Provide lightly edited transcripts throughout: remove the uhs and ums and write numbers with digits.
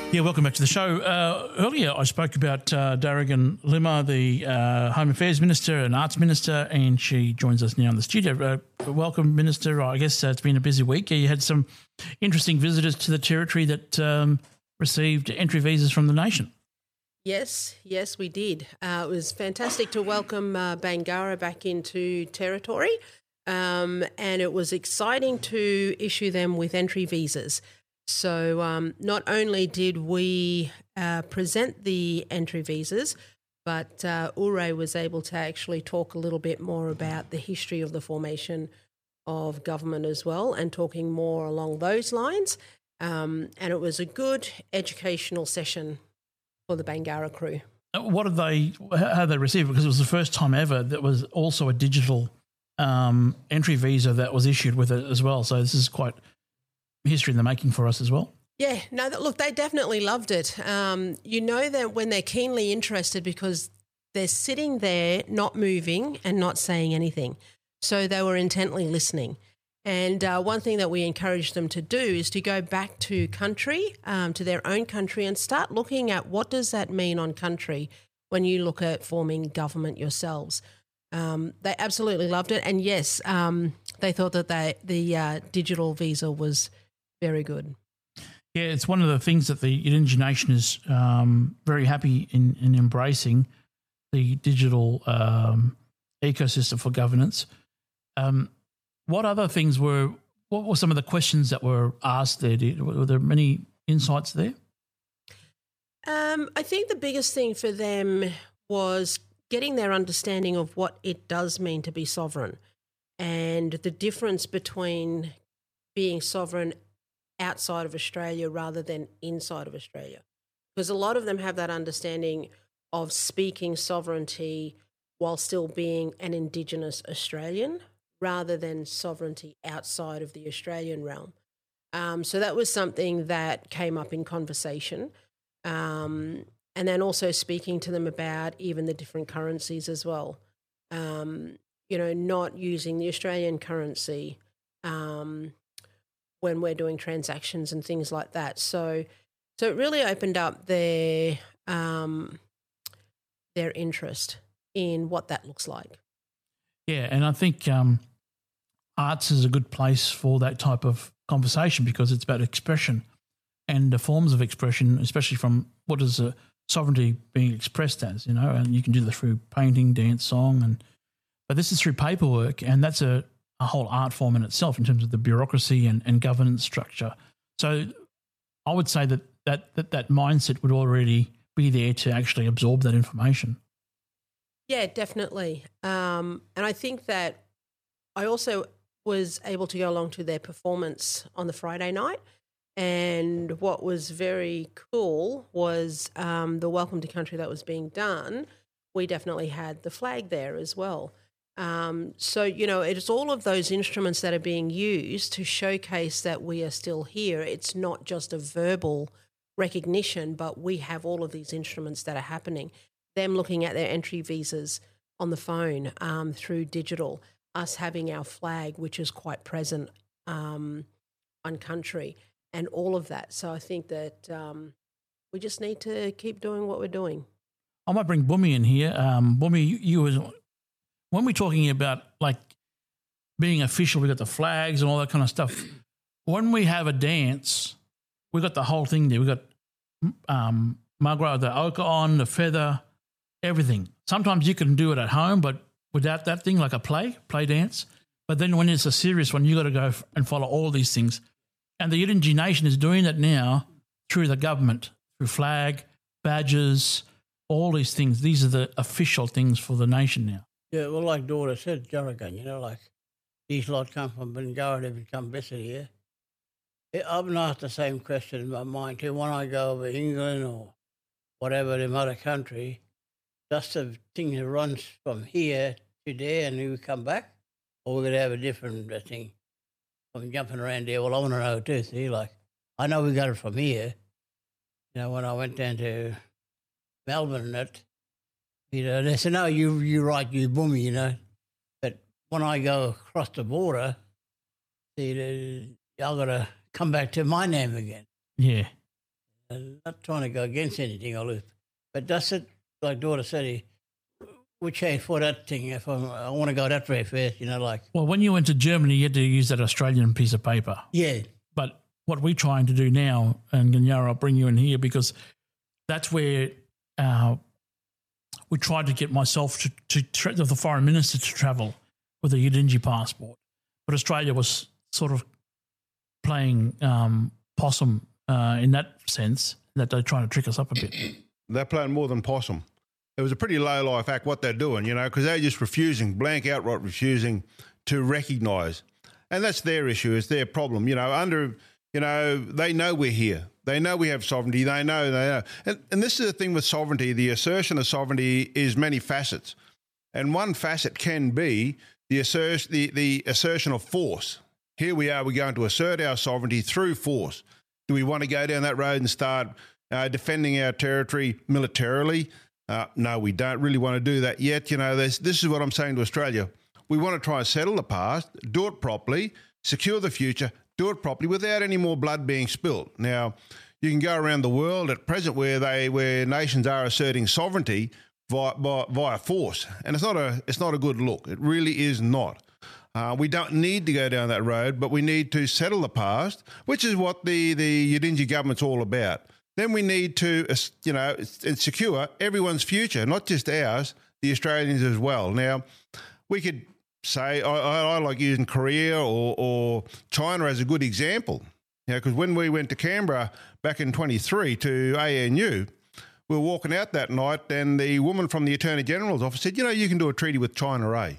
Yeah, welcome back to the show. Earlier I spoke about Darrigan Limmer, the Home Affairs Minister and Arts Minister, and she joins us now in the studio. Welcome, Minister. I guess it's been a busy week. You had some interesting visitors to the Territory that received entry visas from the nation. Yes, we did. It was fantastic to welcome Bangarra back into Territory, and it was exciting to issue them with entry visas. So not only did we present the entry visas, but Ure was able to actually talk a little bit more about the history of the formation of government as well, and talking more along those lines. And it was a good educational session for the Bangarra crew. How did they receive it? Because it was the first time ever that was also a digital entry visa that was issued with it as well. So this is quite history in the making for us as well. Yeah, no, look, they definitely loved it. You know that when they're keenly interested, because they're sitting there not moving and not saying anything. So they were intently listening. And one thing that we encourage them to do is to go back to country, to their own country, and start looking at what does that mean on country when you look at forming government yourselves. They absolutely loved it. And yes, they thought that the digital visa was very good. Yeah, it's one of the things that the Yidinji Nation is very happy in embracing, the digital ecosystem for governance. What other things what were some of the questions that were asked there? Were there many insights there? I think the biggest thing for them was getting their understanding of what it does mean to be sovereign, and the difference between being sovereign outside of Australia rather than inside of Australia. Because a lot of them have that understanding of speaking sovereignty while still being an Indigenous Australian rather than sovereignty outside of the Australian realm. So that was something that came up in conversation. And then also speaking to them about even the different currencies as well. Not using the Australian currency when we're doing transactions and things like that. So it really opened up their interest in what that looks like. Yeah, and I think arts is a good place for that type of conversation because it's about expression and the forms of expression, especially from what is sovereignty being expressed as, and you can do that through painting, dance, song, but this is through paperwork, and that's a whole art form in itself in terms of the bureaucracy and governance structure. So I would say that mindset would already be there to actually absorb that information. Yeah, definitely. And I think that I also was able to go along to their performance on the Friday night. And what was very cool was the welcome to country that was being done. We definitely had the flag there as well. So, it's all of those instruments that are being used to showcase that we are still here. It's not just a verbal recognition, but we have all of these instruments that are happening. Them looking at their entry visas on the phone through digital, us having our flag, which is quite present on country, and all of that. So I think that we just need to keep doing what we're doing. I might bring Bumi in here. Bumi, when we're talking about like being official, we got the flags and all that kind of stuff. When we have a dance, we got the whole thing there. We got Magra, the ochre on, the feather, everything. Sometimes you can do it at home, but without that thing, like a play dance. But then when it's a serious one, you got to go and follow all these things. And the Yidinji Nation is doing that now through the government, through flag, badges, all these things. These are the official things for the nation now. Yeah, well, like Dora said, Darrigan, like these lot come from Bangarra, they become visit here. I've been asked the same question in my mind too. When I go over England or whatever, in other country, just the thing that runs from here to there and then we come back, or we're going to have a different thing from jumping around there. Well, I want to know too, see, like, I know we got it from here. When I went down to Melbourne and that, they said, no, you're right, you Bumi, But when I go across the border, see, I've got to come back to my name again. Yeah. And not trying to go against anything, Olive, but does it, like daughter said, we change for that thing if I want to go that way first, like. Well, when you went to Germany, you had to use that Australian piece of paper. Yeah. But what we're trying to do now, and Ganyara, I'll bring you in here because that's where we tried to get myself to the foreign minister to travel with a Yidinji passport. But Australia was sort of playing possum in that sense, that they're trying to trick us up a bit. They're playing more than possum. It was a pretty low-life act what they're doing, because they're just refusing, blank outright refusing to recognise. And that's their issue, it's their problem. They know we're here. They know we have sovereignty. They know. And this is the thing with sovereignty. The assertion of sovereignty is many facets. And one facet can be the assertion of force. Here we are, we're going to assert our sovereignty through force. Do we want to go down that road and start defending our territory militarily? No, we don't really want to do that yet. This is what I'm saying to Australia. We want to try and settle the past, do it properly, secure the future, do it properly without any more blood being spilled. Now, you can go around the world at present where nations are asserting sovereignty via force, and it's not a good look. It really is not. We don't need to go down that road, but we need to settle the past, which is what the Yidinji government's all about. Then we need to, secure everyone's future, not just ours, the Australians as well. Now, we could say, I like using Korea or China as a good example, because when we went to Canberra back in 23 to ANU, we were walking out that night and the woman from the Attorney General's office said, you can do a treaty with China, eh?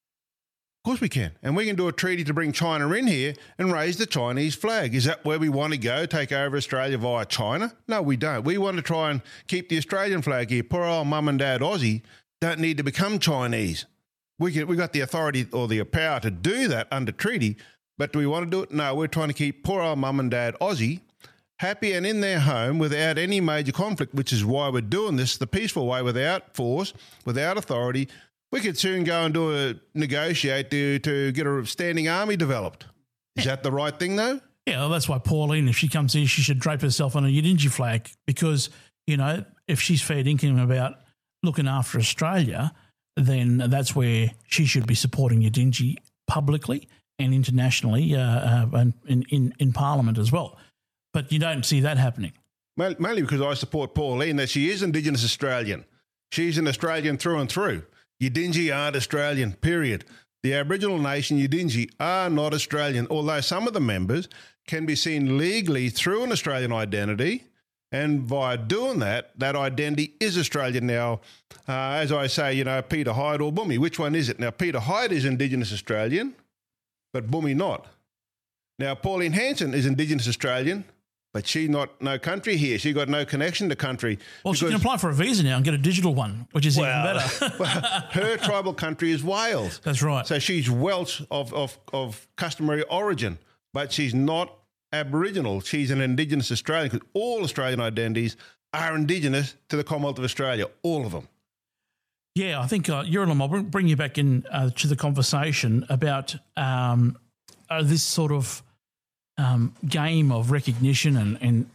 Of course we can. And we can do a treaty to bring China in here and raise the Chinese flag. Is that where we want to go, take over Australia via China? No, we don't. We want to try and keep the Australian flag here. Poor old mum and dad Aussie don't need to become Chinese. We got the authority or the power to do that under treaty, but do we want to do it? No, we're trying to keep poor old mum and dad Aussie happy and in their home without any major conflict, which is why we're doing this the peaceful way, without force, without authority. We could soon go and negotiate to get a standing army developed. Is that the right thing, though? Yeah, well, that's why Pauline, if she comes in, she should drape herself on a Yidinji flag because, if she's fair dinkum about looking after Australia, then that's where she should be supporting Yidinji publicly and internationally and in Parliament as well. But you don't see that happening. Mainly because I support Pauline, that she is Indigenous Australian. She's an Australian through and through. Yidinji aren't Australian, period. The Aboriginal nation Yidinji are not Australian, although some of the members can be seen legally through an Australian identity, and via doing that identity is Australian. Now, as I say, Peter Hyde or Bumi, which one is it? Now, Peter Hyde is Indigenous Australian, but Bumi not. Now, Pauline Hanson is Indigenous Australian, but she no country here. She got no connection to country. Well, she can apply for a visa now and get a digital one, which is even better. Her tribal country is Wales. That's right. So she's Welsh of customary origin, but she's not Aboriginal. She's an Indigenous Australian because all Australian identities are Indigenous to the Commonwealth of Australia, all of them. Yeah, I think, Yurilam, I'll bring you back in to the conversation about this sort of game of recognition and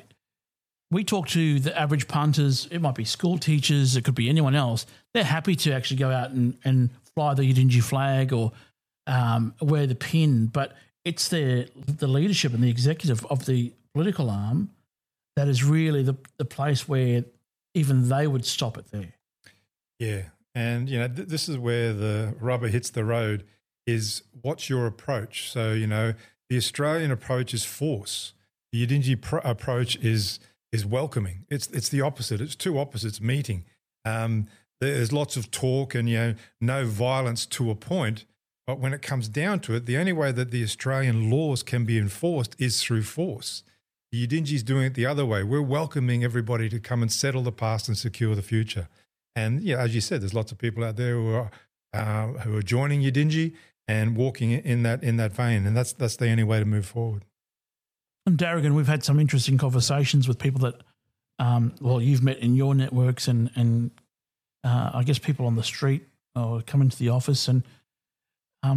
we talk to the average punters, it might be school teachers, it could be anyone else. They're happy to actually go out and fly the Yidinji flag or wear the pin, but it's the leadership and the executive of the political arm that is really the place where even they would stop it there. Yeah, and this is where the rubber hits the road is what's your approach? So, the Australian approach is force. The Yidinji approach is welcoming. It's the opposite. It's two opposites meeting. There's lots of talk and no violence to a point, but when it comes down to it, the only way that the Australian laws can be enforced is through force. The Yidinji's doing it the other way. We're welcoming everybody to come and settle the past and secure the future. And as you said, there's lots of people out there who are joining Yidinji and walking in that vein, and that's the only way to move forward. And Darrigan, we've had some interesting conversations with people that, you've met in your networks, and I guess people on the street or come into the office, and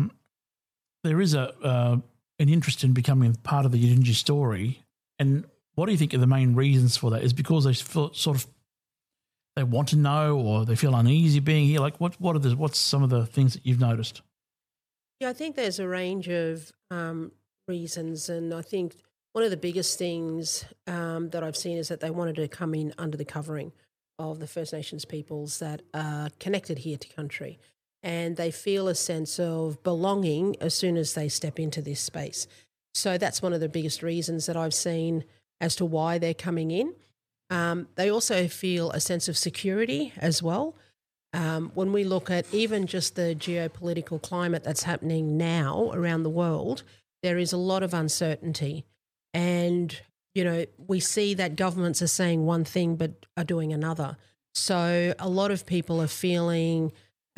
there is an interest in becoming part of the Yidinji story. And What do you think are the main reasons for that? Is it because they feel they want to know, or they feel uneasy being here? Like what's some of the things that you've noticed? Yeah, I think there's a range of reasons, and I think one of the biggest things that I've seen is that they wanted to come in under the covering of the First Nations peoples that are connected here to country, and they feel a sense of belonging as soon as they step into this space. So that's one of the biggest reasons that I've seen as to why they're coming in. They also feel a sense of security as well. When we look at even just the geopolitical climate that's happening now around the world, there is a lot of uncertainty. And, you know, we see that governments are saying one thing but are doing another. So a lot of people are feeling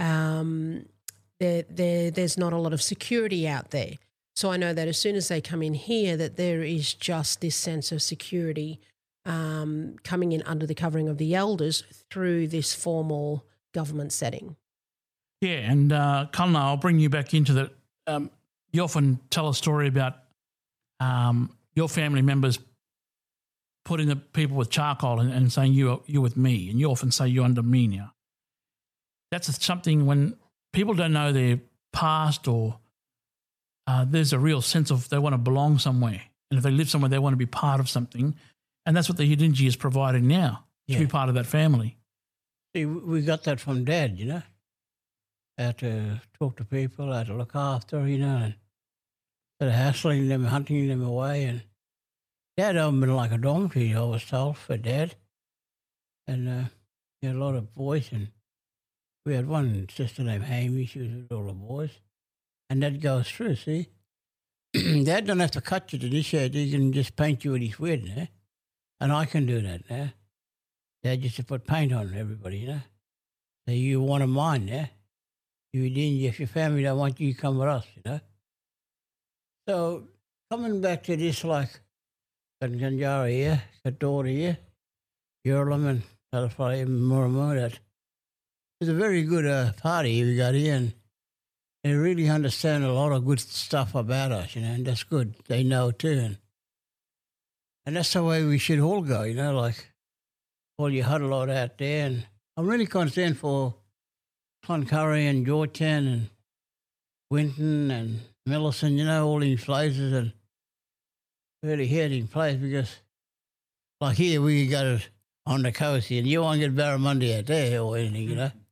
there's not a lot of security out there. So I know that as soon as they come in here, that there is just this sense of security coming in under the covering of the elders through this formal government setting. Yeah, and Colin, I'll bring you back into that. You often tell a story about your family members putting the people with charcoal and saying you're with me, and you often say you're under me now. That's something when people don't know their past, or there's a real sense of they want to belong somewhere, and if they live somewhere, they want to be part of something. And that's what the Yidinji is providing now, to be part of that family. See, we got that from Dad, you know. Had to talk to people, had to look after, you know, and instead of hassling them, hunting them away. And Dad owned been like a dormitory, I was told, for Dad. And he had a lot of boys, and we had one sister named Amy, she was with all the boys. And that goes through, see. Dad don't have to cut you to initiate, he can just paint you with his weird, you know. And I can do that now. Dad used to put paint on everybody, you know. So you one of mine, yeah. You didn't, if your family don't want you, you come with us, you know. So coming back to this, like, got Ganjara here, got daughter here, Yurlam and Talafari and Muramu, that it's a very good party we got here, and they really understand a lot of good stuff about us, you know, and that's good. They know too. And that's the way we should all go, you know, like all you huddle out there. And I'm really concerned for Cloncurry and Georgetown and Winton and Millicent, you know, all these places, and really heading place, because like here we go on the coast here, and you won't get barramundi out there or anything, you know.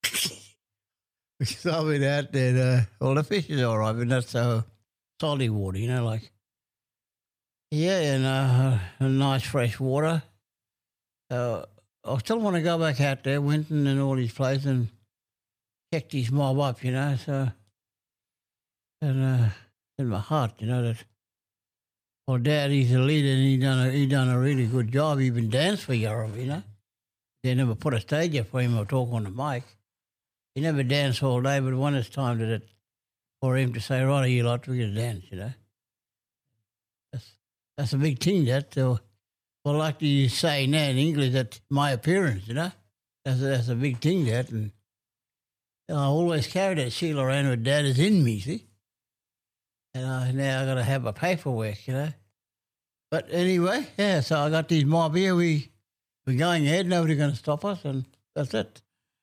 Because I've been out there, well, the fish is all right, but not so salty water, you know, like. Yeah, and a nice fresh water. I still want to go back out there, Winton and all these places, and check these mob up, you know. So, and in my heart, you know, that, well, Dad, he's a leader, and he done a really good job. He even danced for Europe, you know. They never put a stage up for him or talk on the mic. He never danced all day, but when it's time for him to say, right, you lot, we're going to dance, you know. That's a big thing, that. Well, like you say now in English, that's my appearance, you know. That's a big thing, that. And I always carry that Sheila around with Dad is in me, see. And now I got to have my paperwork, you know. But anyway, yeah, so I got these mob here. We're going ahead. Nobody's going to stop us, and that's it.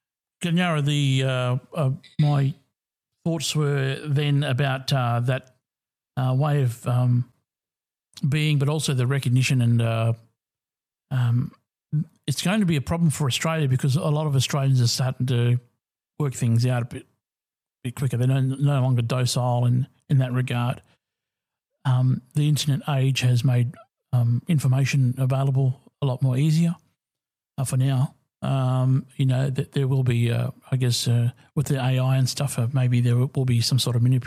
Ganyara, my thoughts were then about that way of being, but also the recognition, and it's going to be a problem for Australia, because a lot of Australians are starting to work things out a bit quicker. They're no longer docile in that regard. The internet age has made information available a lot more easier for now. You know, that there will be, I guess, with the AI and stuff, maybe there will be some sort of manipulation